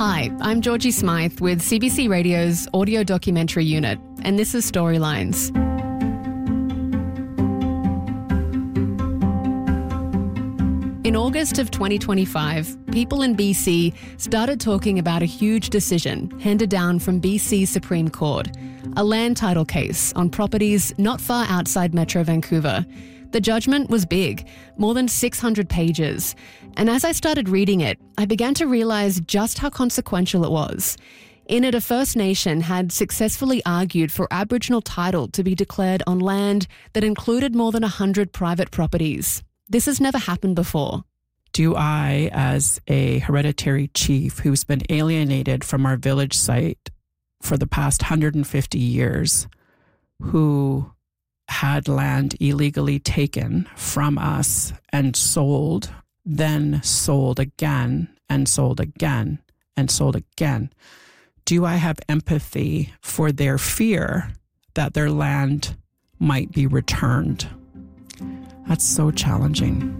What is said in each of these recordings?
Hi, I'm Georgie Smythe with CBC Radio's audio documentary unit, and this is Storylines. In August of 2025, people in BC started talking about a huge decision handed down from BC's Supreme Court, a land title case on properties not far outside Metro Vancouver. The judgment was big, more than 600 pages, and as I started reading it, I began to realise just how consequential it was. In it, a First Nation had successfully argued for Aboriginal title to be declared on land that included more than 100 private properties. This has never happened before. Do I, as a hereditary chief who's been alienated from our village site for the past 150 years, who had land illegally taken from us and sold, then sold again and sold again and sold again, do I have empathy for their fear that their land might be returned? That's so challenging.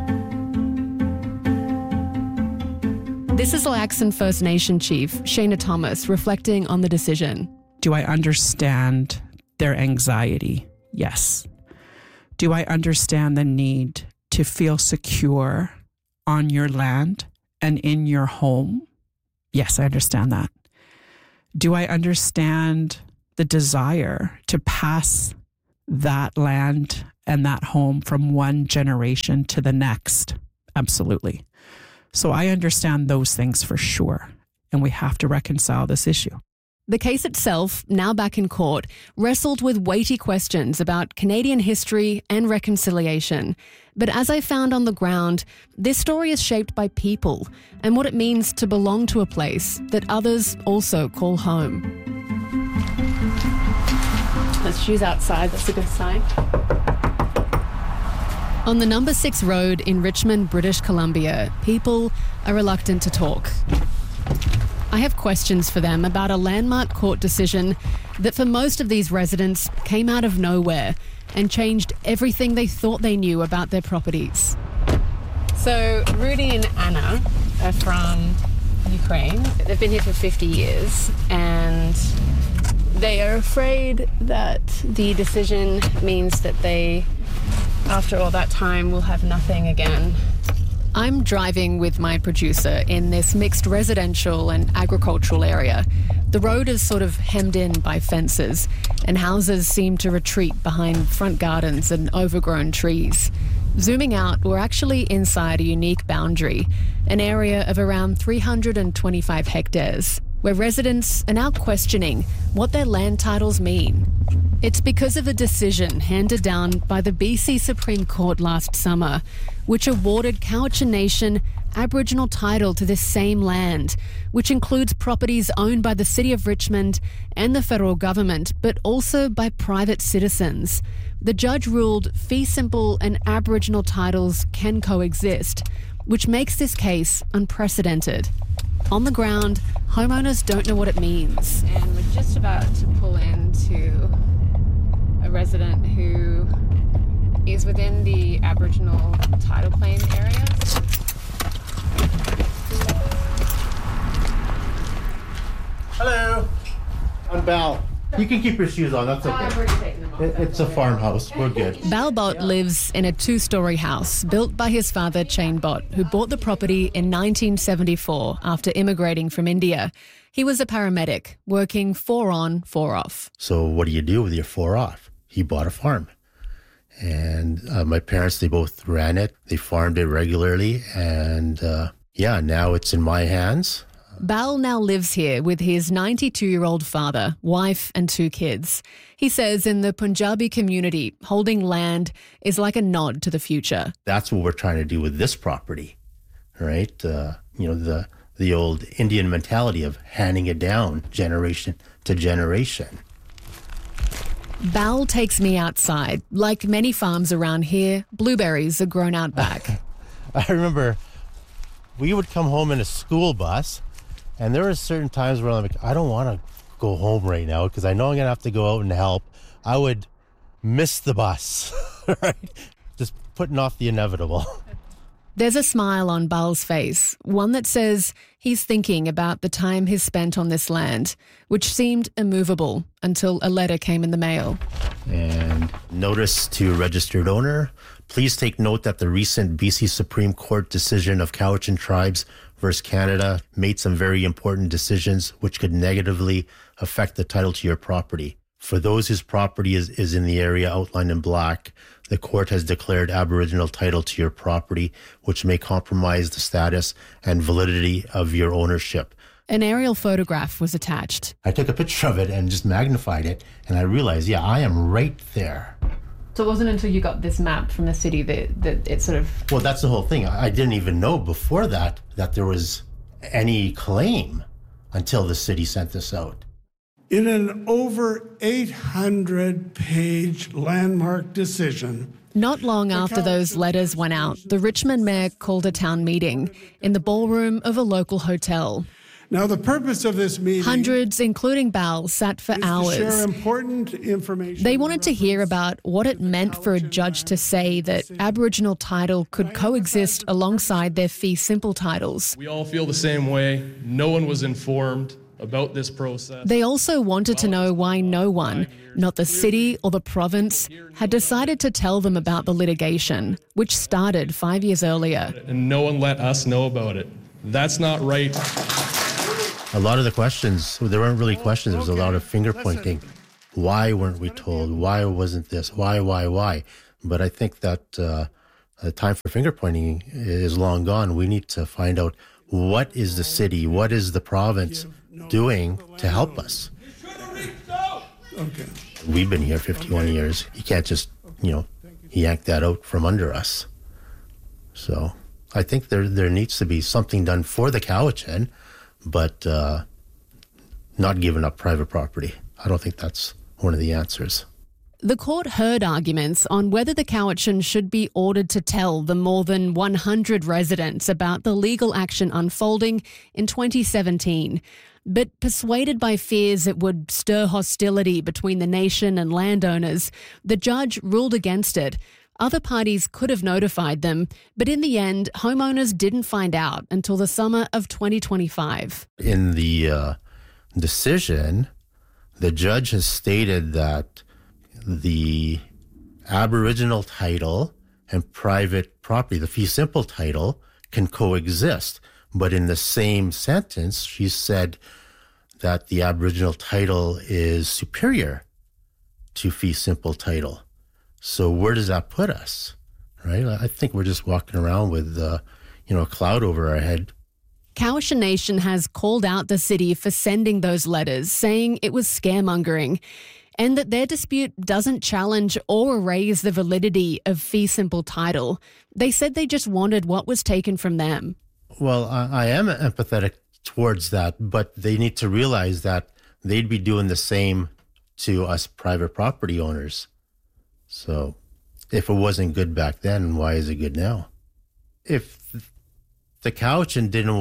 This is Laxon First Nation Chief Shayna Thomas reflecting on the decision. Do I understand their anxiety? Yes. Do I understand the need to feel secure on your land and in your home? Yes, I understand that. Do I understand the desire to pass that land and that home from one generation to the next? Absolutely. So I understand those things for sure, and we have to reconcile this issue. The case itself, now back in court, wrestled with weighty questions about Canadian history and reconciliation. But as I found on the ground, this story is shaped by people and what it means to belong to a place that others also call home. There's shoes outside, that's a good sign. On the number 6 road in Richmond, British Columbia, people are reluctant to talk. I have questions for them about a landmark court decision that for most of these residents came out of nowhere and changed everything they thought they knew about their properties. So Rudy and Anna are from Ukraine. They've been here for 50 years and they are afraid that the decision means that they, after all that time, will have nothing again. I'm driving with my producer in this mixed residential and agricultural area. The road is sort of hemmed in by fences, and houses seem to retreat behind front gardens and overgrown trees. Zooming out, we're actually inside a unique boundary, an area of around 325 hectares, where residents are now questioning what their land titles mean. It's because of a decision handed down by the BC Supreme Court last summer, which awarded Cowichan Nation Aboriginal title to this same land, which includes properties owned by the City of Richmond and the federal government, but also by private citizens. The judge ruled fee simple and Aboriginal titles can coexist, which makes this case unprecedented. On the ground, homeowners don't know what it means. And we're just about to pull into a resident who is within the Aboriginal tidal claim area. Hello, I'm Bal. You can keep your shoes on, that's okay. I've already taken them off. It's a farmhouse, we're good. Bal Bott lives in a 2-story house built by his father, Chain Bott, who bought the property in 1974 after immigrating from India. He was a paramedic, working 4 on, 4 off. So what do you do with your 4 off? He bought a farm. And my parents, they both ran it. They farmed it regularly. And now it's in my hands. Bal now lives here with his 92-year-old father, wife and 2 kids. He says in the Punjabi community, holding land is like a nod to the future. That's what we're trying to do with this property, right? The old Indian mentality of handing it down generation to generation. Bal takes me outside. Like many farms around here, blueberries are grown out back. I remember we would come home in a school bus, and there were certain times where I'm like, I don't want to go home right now because I know I'm going to have to go out and help. I would miss the bus, right? Just putting off the inevitable. There's a smile on Bal's face, one that says he's thinking about the time he's spent on this land, which seemed immovable until a letter came in the mail. And notice to registered owner, please take note that the recent BC Supreme Court decision of Cowichan Tribes versus Canada made some very important decisions which could negatively affect the title to your property. For those whose property is in the area outlined in black, the court has declared Aboriginal title to your property, which may compromise the status and validity of your ownership. An aerial photograph was attached. I took a picture of it and just magnified it, and I realized, yeah, I am right there. So it wasn't until you got this map from the city that it sort of... Well, that's the whole thing. I didn't even know before that there was any claim until the city sent this out. In an over 800-page landmark decision... Not long after those letters went out, the Richmond mayor called a town meeting in the ballroom of a local hotel. Now, the purpose of this meeting... Hundreds, including Bal, sat for hours. To share important information. They wanted to hear about what it meant for a judge to say that Aboriginal title could coexist alongside their fee simple titles. We all feel the same way. No one was informed about this process. They also wanted to know why no one, not the city or the province, had decided to tell them about the litigation, which started 5 years earlier. And no one let us know about it. That's not right. A lot of the questions, there weren't really questions. There was a lot of finger pointing. Why weren't we told? Why wasn't this? Why? But I think that the time for finger pointing is long gone. We need to find out what is the city, what is the province doing to help us. Okay. We've been here 51 years. You can't just, yank that out from under us. So I think there needs to be something done for the Cowichan, but not giving up private property. I don't think that's one of the answers. The court heard arguments on whether the Cowichan should be ordered to tell the more than 100 residents about the legal action unfolding in 2017. But persuaded by fears it would stir hostility between the nation and landowners, the judge ruled against it. Other parties could have notified them, but in the end, homeowners didn't find out until the summer of 2025. In the decision, the judge has stated that the Aboriginal title and private property, the fee simple title, can coexist. But in the same sentence, she said that the Aboriginal title is superior to fee simple title. So where does that put us, right? I think we're just walking around with, a cloud over our head. Cowichan Nation has called out the city for sending those letters, saying it was scaremongering, and that their dispute doesn't challenge or erase the validity of fee simple title. They said they just wanted what was taken from them. Well, I am empathetic towards that, but they need to realize that they'd be doing the same to us private property owners. So if it wasn't good back then, why is it good now? If the Cowichan didn't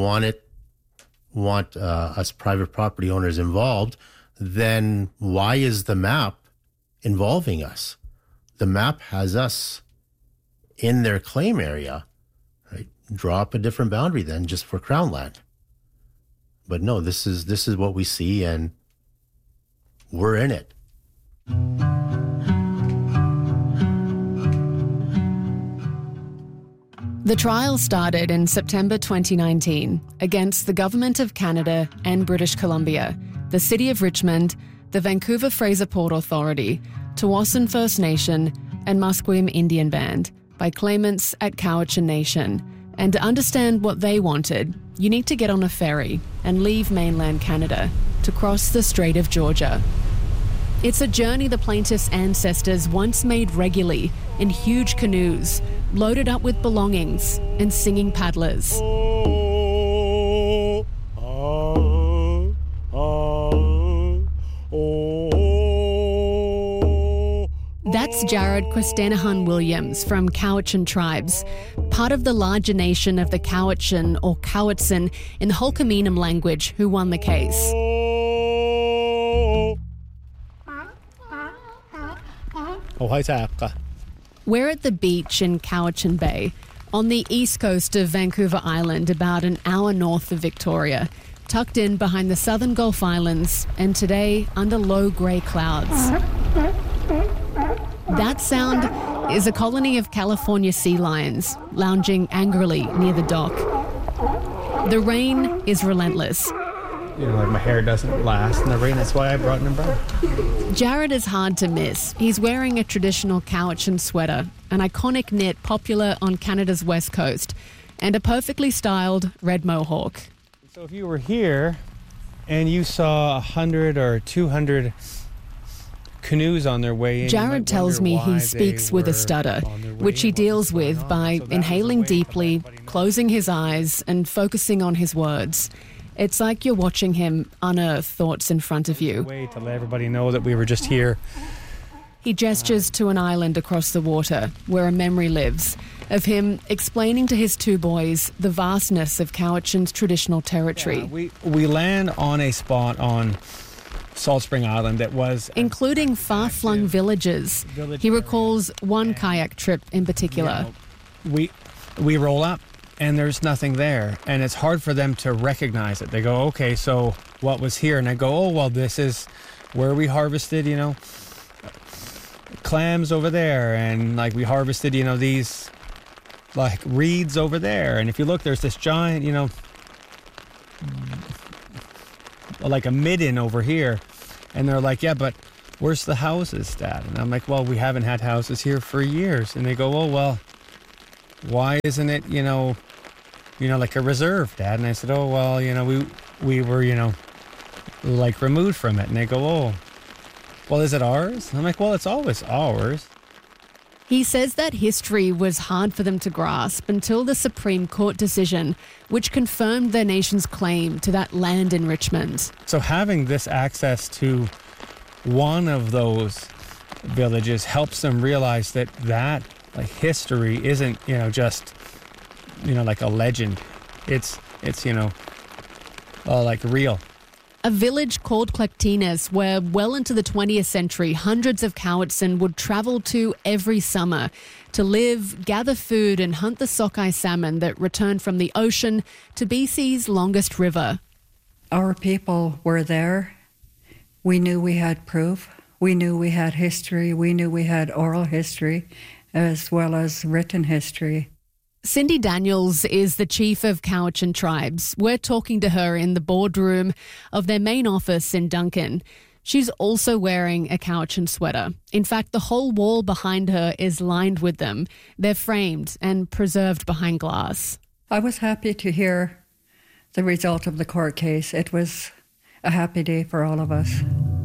want us private property owners involved, then why is the map involving us? The map has us in their claim area, right? Draw up a different boundary then just for Crown land. But no, this is what we see, and we're in it. The trial started in September 2019 against the Government of Canada and British Columbia, the City of Richmond, the Vancouver Fraser Port Authority, Tsawwassen First Nation, and Musqueam Indian Band by claimants at Cowichan Nation. And to understand what they wanted, you need to get on a ferry and leave mainland Canada to cross the Strait of Georgia. It's a journey the plaintiffs' ancestors once made regularly in huge canoes, loaded up with belongings and singing paddlers. That's Jared Questanahan Williams from Cowichan Tribes, part of the larger nation of the Cowichan or Cowichan in the Hulkaminam language, who won the case. We're at the beach in Cowichan Bay, On the east coast of Vancouver Island, about an hour north of Victoria, tucked in behind the southern Gulf Islands, and today under low grey clouds. That sound is a colony of California sea lions lounging angrily near the dock. The rain is relentless. You know, like my hair doesn't last in the rain. That's why I brought an umbrella. Jared is hard to miss. He's wearing a traditional Cowichan sweater, an iconic knit popular on Canada's west coast, and a perfectly styled red mohawk. So if you were here and you saw 100 or 200 canoes on their way in, Jared tells me he speaks with a stutter, which he deals with by inhaling deeply, closing his eyes, and focusing on his words. It's like you're watching him unearth thoughts in front of you. Way to let everybody know that we were just here. He gestures to an island across the water where a memory lives of him explaining to his two boys the vastness of Cowichan's traditional territory. Yeah, we land on a spot on Salt Spring Island that was... including far-flung villages. He recalls one kayak trip in particular. You know, we roll up and there's nothing there, and it's hard for them to recognize it. They go, okay, so what was here? And I go, oh, well, this is where we harvested, you know, clams over there, and like we harvested, you know, these like reeds over there. And if you look, there's this giant, you know, like a midden over here. And they're like, yeah, but where's the houses, Dad? And I'm like, well, we haven't had houses here for years. And they go, oh, well, why isn't it, you know, like a reserve, Dad? And I said, oh, well, you know, we were, you know, like removed from it. And they go, oh, well, is it ours? And I'm like, well, it's always ours. He says that history was hard for them to grasp until the Supreme Court decision, which confirmed their nation's claim to that land enrichment. So having this access to one of those villages helps them realize that like history isn't, you know, just, you know, like a legend. It's you know, like real. A village called Clactinas, where well into the 20th century, hundreds of Cowichan would travel to every summer to live, gather food and hunt the sockeye salmon that returned from the ocean to BC's longest river. Our people were there. We knew we had proof. We knew we had history. We knew we had oral history as well as written history. Cindy Daniels is the chief of Cowichan tribes. We're talking to her in the boardroom of their main office in Duncan. She's also wearing a Cowichan sweater. In fact, the whole wall behind her is lined with them. They're framed and preserved behind glass. I was happy to hear the result of the court case. It was a happy day for all of us.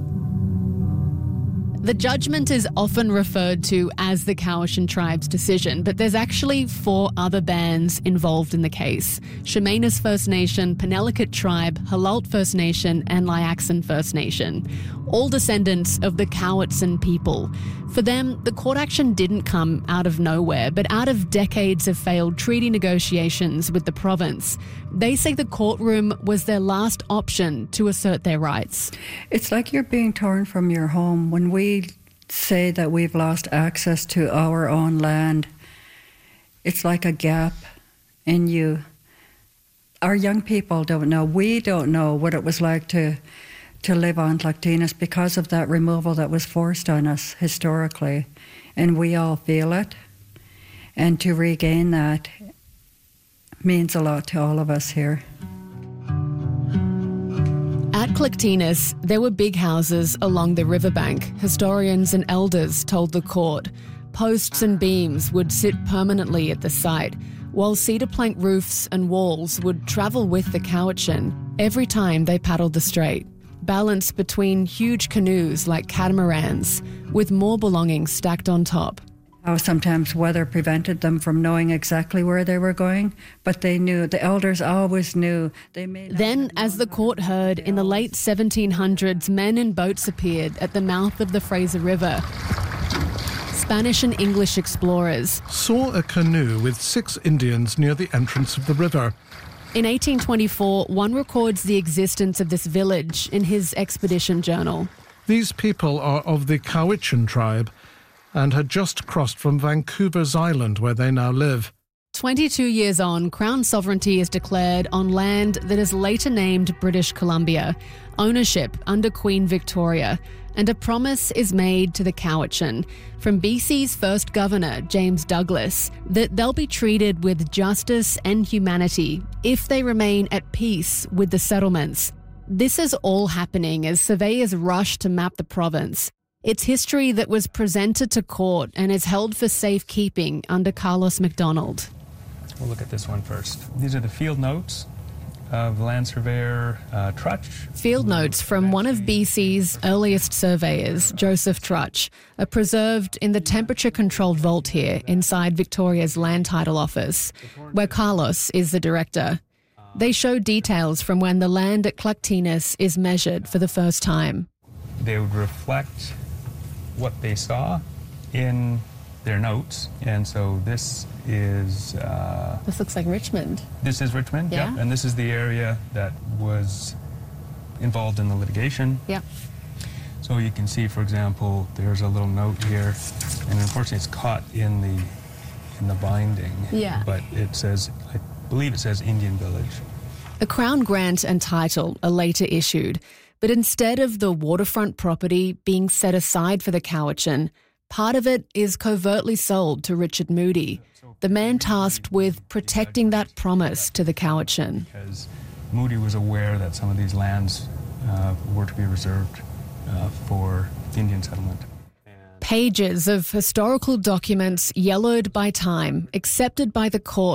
The judgment is often referred to as the Cowichan tribe's decision, but there's actually 4 other bands involved in the case: Chemainus First Nation, Penelakut Tribe, Halalt First Nation, and Liaxin First Nation, all descendants of the Cowichan people. For them, the court action didn't come out of nowhere, but out of decades of failed treaty negotiations with the province. They say the courtroom was their last option to assert their rights. It's like you're being torn from your home. When we say that we've lost access to our own land, it's like a gap in you. Our young people don't know. We don't know what it was like to live on Clactinas because of that removal that was forced on us historically. And we all feel it. And to regain that means a lot to all of us here. At Clactinas, there were big houses along the riverbank. Historians and elders told the court. Posts and beams would sit permanently at the site, while cedar plank roofs and walls would travel with the Cowichan every time they paddled the strait, balanced between huge canoes like catamarans, with more belongings stacked on top. How sometimes weather prevented them from knowing exactly where they were going, but they knew, the elders always knew. Then, as the court heard, in the late 1700s, men in boats appeared at the mouth of the Fraser River. Spanish and English explorers saw a canoe with 6 Indians near the entrance of the river. In 1824, one records the existence of this village in his expedition journal. These people are of the Cowichan tribe and had just crossed from Vancouver's island where they now live. 22 years on, Crown sovereignty is declared on land that is later named British Columbia, ownership under Queen Victoria, and a promise is made to the Cowichan from BC's first governor, James Douglas, that they'll be treated with justice and humanity if they remain at peace with the settlements. This is all happening as surveyors rush to map the province. It's history that was presented to court and is held for safekeeping under Carlos MacDonald. We'll look at this one first. These are the field notes of land surveyor Trutch. Field notes from one of BC's earliest surveyors, Joseph Trutch, are preserved in the temperature-controlled vault here inside Victoria's Land Title Office, where Carlos is the director. They show details from when the land at Clactinus is measured for the first time. They would reflect what they saw in their notes, and so this is... This looks like Richmond. This is Richmond, yeah. And this is the area that was involved in the litigation. Yeah. So you can see, for example, there's a little note here, and unfortunately it's caught in the binding. Yeah. But it says, I believe it says Indian Village. A Crown grant and title are later issued, but instead of the waterfront property being set aside for the Cowichan, part of it is covertly sold to Richard Moody, the man tasked with protecting that promise to the Cowichan. Because Moody was aware that some of these lands were to be reserved for the Indian settlement. Pages of historical documents yellowed by time, accepted by the court